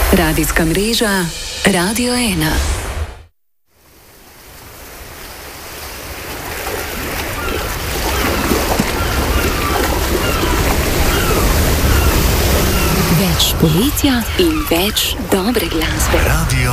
Radijska mreža Radio 1. Več poletja in več dobre glasbe.